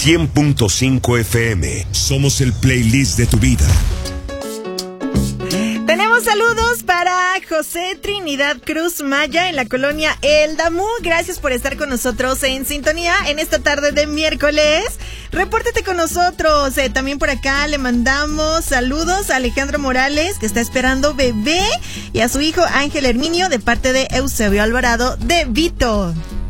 100.5 FM. Somos el playlist de tu vida. Tenemos saludos para José Trinidad Cruz Maya en la colonia El Damú. Gracias por estar con nosotros en sintonía en esta tarde de miércoles. Repórtate con nosotros. También por acá le mandamos saludos a Alejandro Morales, que está esperando bebé, y a su hijo Ángel Herminio de parte de Eusebio Alvarado de Vito.